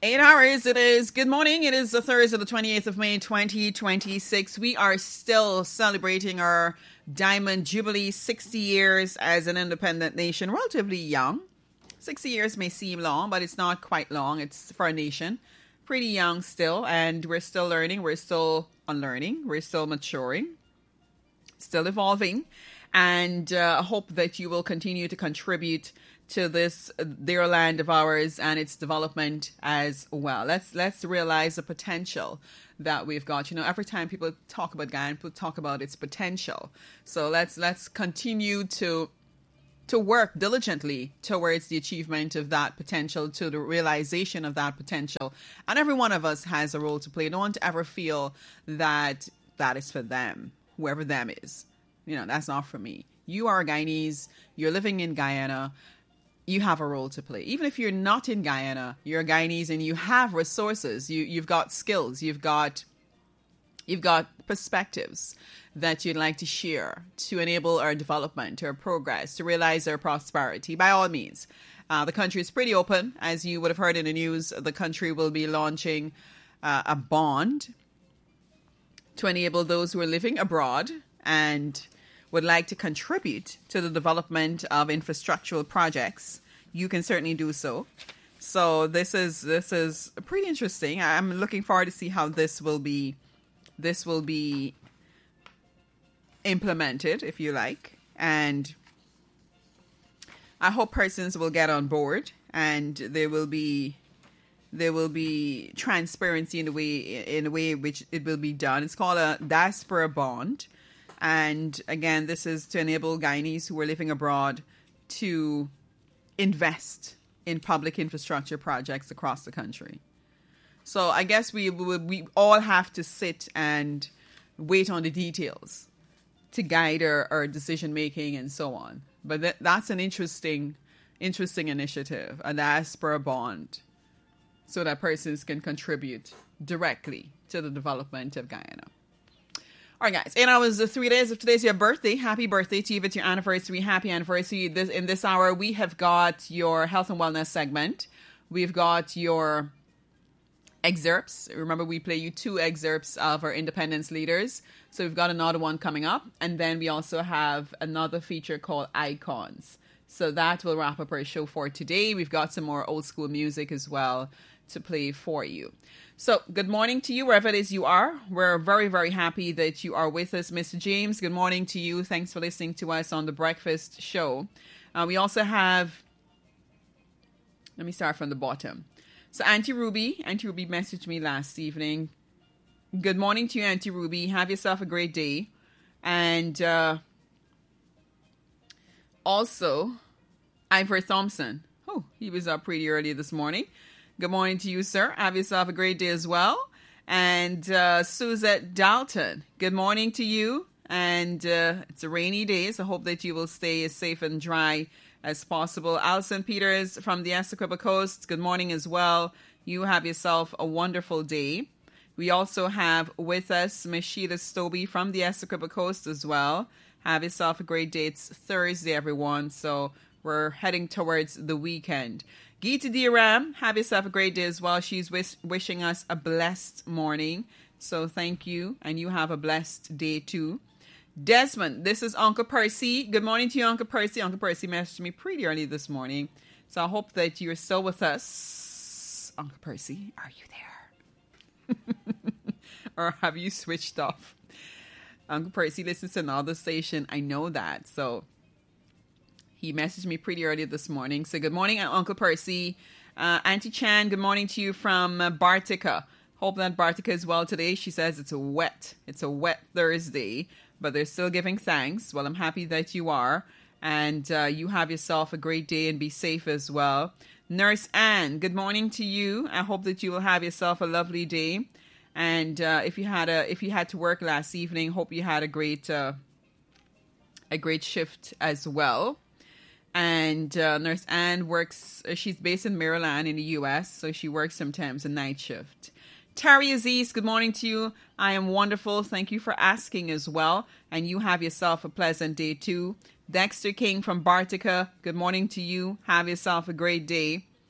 8 hours it is. Good morning. It is the Thursday, the 28th of May, 2026. We are still celebrating our Diamond Jubilee, 60 years as an independent nation. Relatively young. 60 years may seem long, but it's not quite long. It's for a nation. Pretty young still, and we're still learning. We're still unlearning. We're still maturing. Still evolving. And I hope that you will continue to contribute to this dear land of ours and its development as well. Let's realize the potential that we've got. You know, every time people talk about Guyana, people talk about its potential. So let's continue to work diligently towards the achievement of that potential, to the realization of that potential. And every one of us has a role to play. Don't ever feel that that is for them, whoever them is. You know, that's not for me. You are Guyanese. You're living in Guyana. You have a role to play. Even if you're not in Guyana, you're Guyanese and you have resources. You've got skills. You've got perspectives that you'd like to share to enable our development, our progress, to realize our prosperity. By all means, the country is pretty open. As you would have heard in the news, the country will be launching a bond to enable those who are living abroad and would like to contribute to the development of infrastructural projects. You can certainly do so. So this is pretty interesting. I'm looking forward to see how this will be implemented, if you like. And I hope persons will get on board, and there will be transparency in the way in which it will be done. It's called a diaspora bond. And again, this is to enable Guyanese who are living abroad to invest in public infrastructure projects across the country. So I guess we all have to sit and wait on the details to guide our decision making and so on. But that's an interesting initiative, a diaspora bond, so that persons can contribute directly to the development of Guyana. All right, guys. 8 hours, 3 days. If today's your birthday, happy birthday to you. If it's your anniversary, happy anniversary. In this hour, we have got your health and wellness segment. We've got your excerpts. Remember, we play you 2 excerpts of our independence leaders. So we've got another one coming up. And then we also have another feature called Icons. So that will wrap up our show for today. We've got some more old school music as well to play for you. So good morning to you, wherever it is you are. We're very, very happy that you are with us. Mr. James, good morning to you. Thanks for listening to us on The Breakfast Show. We also have, let me start from the bottom. So Auntie Ruby messaged me last evening. Good morning to you, Auntie Ruby. Have yourself a great day. And also, Ivor Thompson. Oh, he was up pretty early this morning. Good morning to you, sir. Have yourself a great day as well. And Suzette Dalton, good morning to you. And it's a rainy day, so I hope that you will stay as safe and dry as possible. Alison Peters from the Essequibo Coast, good morning as well. You have yourself a wonderful day. We also have with us Miss Sheila Stobie from the Essequibo Coast as well. Have yourself a great day. It's Thursday, everyone, so we're heading towards the weekend. Geeta Diram, have yourself a great day as well. She's wishing us a blessed morning. So thank you. And you have a blessed day too. Desmond, this is Uncle Percy. Good morning to you, Uncle Percy. Uncle Percy messaged me pretty early this morning. So I hope that you're still with us. Uncle Percy, are you there? Or have you switched off? Uncle Percy listens to another station. I know that. So he messaged me pretty early this morning. So good morning, Uncle Percy. Auntie Chan, good morning to you from Bartica. Hope that Bartica is well today. She says it's a wet Thursday, but they're still giving thanks. Well, I'm happy that you are. And you have yourself a great day and be safe as well. Nurse Ann, good morning to you. I hope that you will have yourself a lovely day. And if you had to work last evening, hope you had a great shift as well. And Nurse Ann she's based in Maryland in the U.S., so she works sometimes a night shift. Terry Aziz, good morning to you. I am wonderful. Thank you for asking as well. And you have yourself a pleasant day too. Dexter King from Bartica, good morning to you. Have yourself a great day.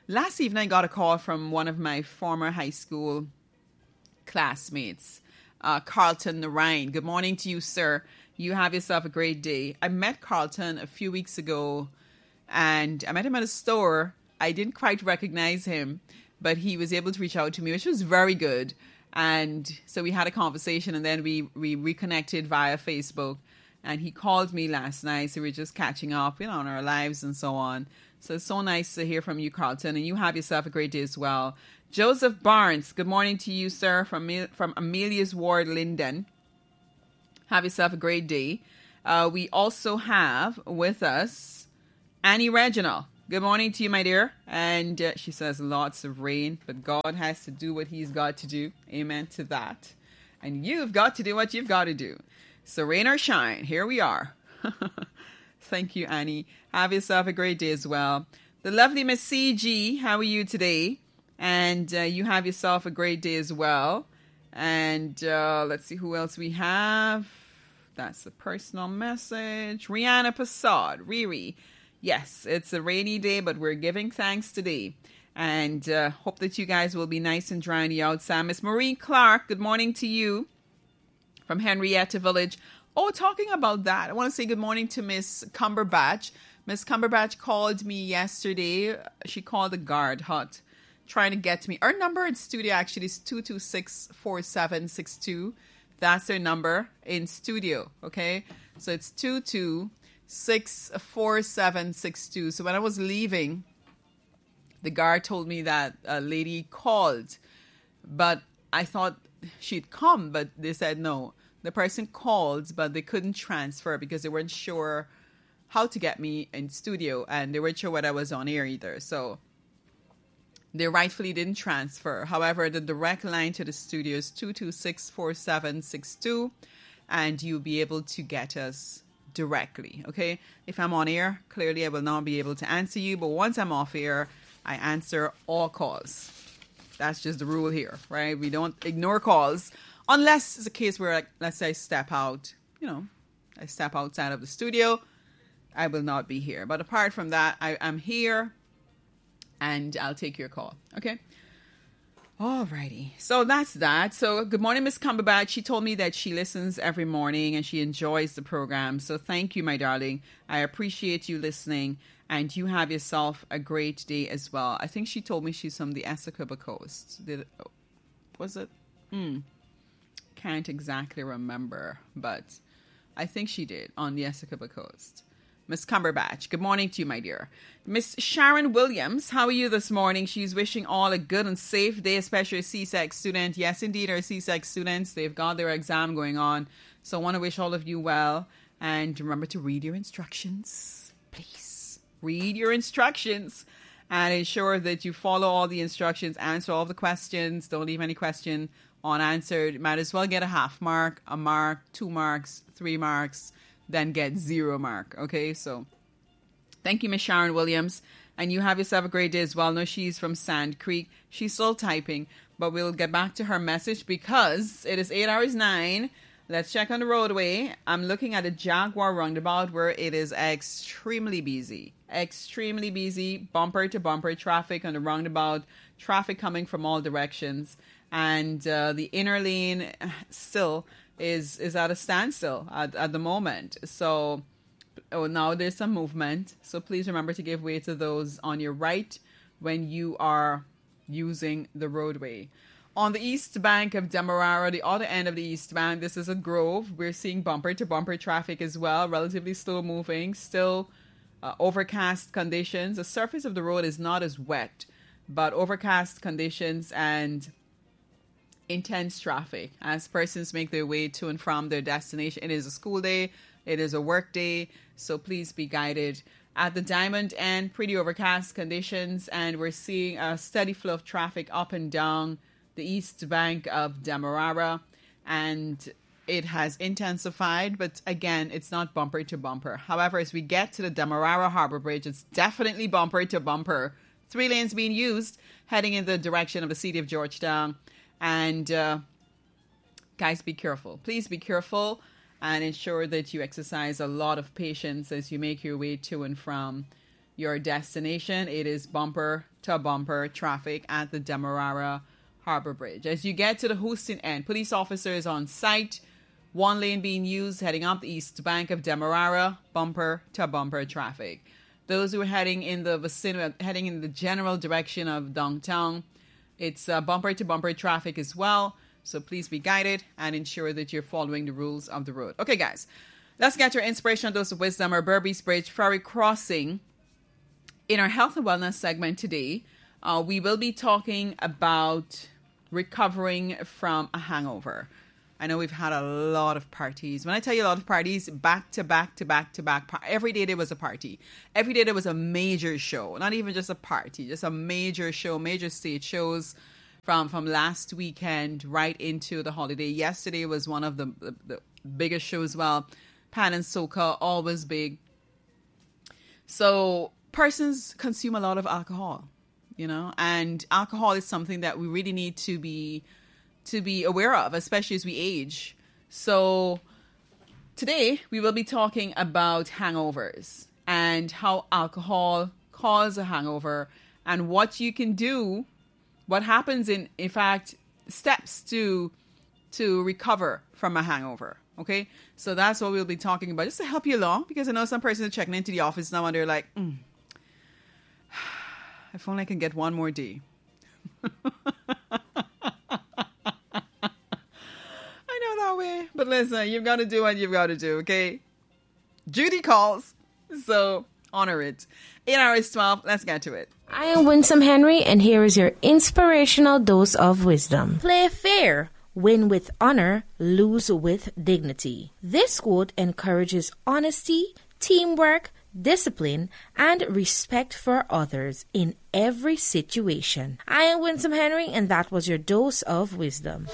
Last evening, I got a call from one of my former high school classmates, Carlton Narine. Good morning to you, sir. You have yourself a great day. I met Carlton a few weeks ago, and I met him at a store. I didn't quite recognize him, but he was able to reach out to me, which was very good. And so we had a conversation, and then we reconnected via Facebook. And he called me last night, so we were just catching up, on our lives and so on. So it's so nice to hear from you, Carlton, and you have yourself a great day as well. Joseph Barnes, good morning to you, sir, from Amelia's Ward, Linden. Have yourself a great day. We also have with us Annie Reginald. Good morning to you, my dear. And she says lots of rain, but God has to do what he's got to do. Amen to that. And you've got to do what you've got to do. So rain or shine, here we are. Thank you, Annie. Have yourself a great day as well. The lovely Miss CG, how are you today? And you have yourself a great day as well. And let's see who else we have. That's a personal message. Rihanna Passad, Riri. Yes, it's a rainy day, but we're giving thanks today. And hope that you guys will be nice and dry on the outside. Miss Marie Clark, good morning to you from Henrietta Village. Oh, talking about that, I want to say good morning to Miss Cumberbatch. Miss Cumberbatch called me yesterday. She called the guard hut trying to get to me. Our number in studio actually is 226-4762. That's her number in studio, okay? So it's 226-4762. So when I was leaving, the guard told me that a lady called, but I thought she'd come, but they said no. The person called, but they couldn't transfer because they weren't sure how to get me in studio, and they weren't sure what I was on air either. So they rightfully didn't transfer. However, the direct line to the studio is 226-4762, and you'll be able to get us directly, okay? If I'm on air, clearly I will not be able to answer you, but once I'm off air, I answer all calls. That's just the rule here, right? We don't ignore calls unless it's a case where, like, let's say I step out, I step outside of the studio, I will not be here. But apart from that, I'm here and I'll take your call. Okay. Alrighty. So that's that. So good morning, Miss Cumberbatch. She told me that she listens every morning and she enjoys the program. So thank you, my darling. I appreciate you listening, and you have yourself a great day as well. I think she told me she's from the Essequibo Coast. Was it? Can't exactly remember, but I think she did, on the Essequibo Coast. Miss Cumberbatch, good morning to you, my dear. Miss Sharon Williams, how are you this morning? She's wishing all a good and safe day, especially a CSEC student. Yes, indeed, our CSEC students, they've got their exam going on. So I want to wish all of you well. And remember to read your instructions. Please, read your instructions. And ensure that you follow all the instructions, answer all the questions. Don't leave any question unanswered. Might as well get a half mark, a mark, 2 marks, 3 marks, then get 0 mark. Okay, so thank you, Miss Sharon Williams. And you have yourself a great day as well. No, she's from Sand Creek. She's still typing, but we'll get back to her message because it is 8 hours 9. Let's check on the roadway. I'm looking at a Jaguar roundabout where it is extremely busy. Extremely busy, bumper to bumper traffic on the roundabout, traffic coming from all directions. And the inner lane still is at a standstill at the moment. So now there's some movement. So please remember to give way to those on your right when you are using the roadway. On the east bank of Demerara, the other end of the east bank, this is a Grove. We're seeing bumper to bumper traffic as well, relatively slow moving, still overcast conditions. The surface of the road is not as wet, but overcast conditions and intense traffic as persons make their way to and from their destination. It is a school day, it is a work day, so please be guided. At the Diamond End, pretty overcast conditions, and we're seeing a steady flow of traffic up and down the east bank of Demerara, and it has intensified, but again, it's not bumper to bumper. However, as we get to the Demerara Harbor Bridge, it's definitely bumper to bumper. 3 lanes being used, heading in the direction of the city of Georgetown. And guys, be careful. Please be careful and ensure that you exercise a lot of patience as you make your way to and from your destination. It is bumper to bumper traffic at the Demerara Harbor Bridge. As you get to the Houston end, police officers on site, one lane being used heading up the east bank of Demerara, bumper to bumper traffic. Those who are heading in the vicinity, heading in the general direction of downtown, it's bumper to bumper traffic as well. So please be guided and ensure that you're following the rules of the road. Okay, guys, let's get to our inspirational dose of wisdom, our Berbice Bridge ferry crossing. In our health and wellness segment today, we will be talking about recovering from a hangover. I know we've had a lot of parties. When I tell you a lot of parties, back to back to back to back, every day there was a party. Every day there was a major show. Not even just a party, just a major show, major stage shows from last weekend right into the holiday. Yesterday was one of the biggest shows. Well, Pan and Soca, always big. So persons consume a lot of alcohol, you know, and alcohol is something that we really need to be aware of, especially as we age. So today we will be talking about hangovers and how alcohol causes a hangover and what you can do, what happens in fact, steps to recover from a hangover. Okay, so that's what we'll be talking about, just to help you along, because I know some persons are checking into the office now and they're like, if only I can get one more day. Way. But listen, you've got to do what you've got to do, okay? Duty calls, so honor it. 8 hours 12, let's get to it. I am Winsome Henry, and here is your inspirational dose of wisdom. Play fair, win with honor, lose with dignity. This quote encourages honesty, teamwork, discipline, and respect for others in every situation. I am Winsome Henry, and that was your dose of wisdom.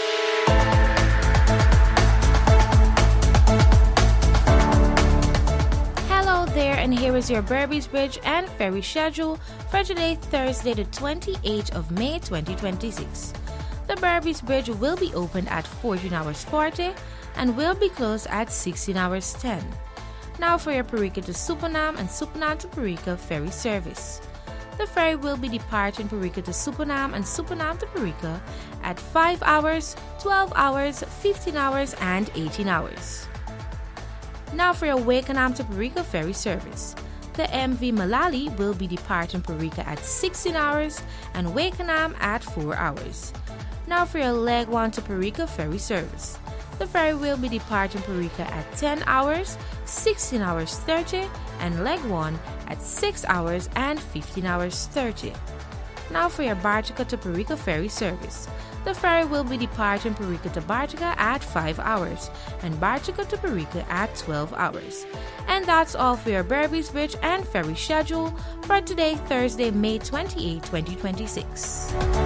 There, and here is your Berbice Bridge and ferry schedule for today, Thursday, the 28th of May 2026. The Berbice Bridge will be opened at 14 hours 40 and will be closed at 16 hours 10. Now for your Parika to Supanam and Supanam to Parika ferry service. The ferry will be departing Parika to Supanam and Supanam to Parika at 5 hours, 12 hours, 15 hours, and 18 hours. Now for your Wakenham to Parika ferry service. The MV Malali will be departing Parika at 16 hours and Wakenham at 4 hours. Now for your Leg 1 to Parika ferry service. The ferry will be departing Parika at 10 hours, 16 hours 30, and Leg 1 at 6 hours and 15 hours 30. Now for your Bartica to Parika ferry service. The ferry will be departing Parika to Bartica at 5 hours and Bartica to Parika at 12 hours. And that's all for your Berbice Bridge and ferry schedule for today, Thursday, May 28, 2026.